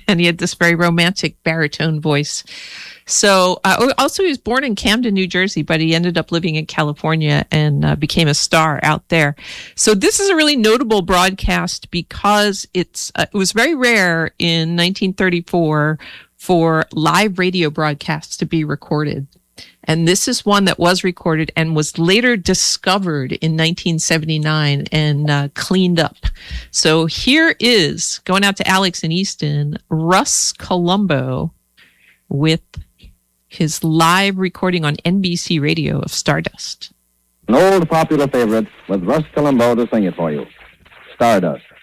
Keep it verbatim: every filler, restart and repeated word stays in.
and he had this very romantic baritone voice. So uh, also he was born in Camden, New Jersey, but he ended up living in California and uh, became a star out there. So this is a really notable broadcast because it's uh, it was very rare in nineteen thirty-four for live radio broadcasts to be recorded. And this is one that was recorded and was later discovered in nineteen seventy-nine and uh, cleaned up. So here is, going out to Alex in Easton, Russ Colombo with his live recording on N B C Radio of Stardust. An old popular favorite with Russ Colombo to sing it for you. Stardust.